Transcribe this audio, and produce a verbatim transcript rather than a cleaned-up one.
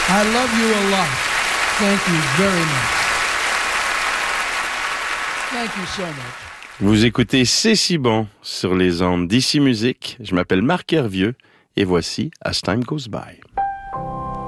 I love you a lot. Thank you very much. Thank you so much. Vous écoutez C'est si bon sur les ondes d'Ici Musique. Je m'appelle Marc Hervieux et voici As Time Goes By.